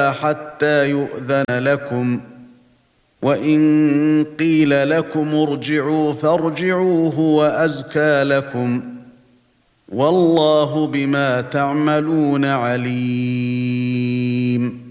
إلا حتى يؤذن لكم وإن قيل لكم ارجعوا فارجعوا هو أزكى لكم والله بما تعملون عليم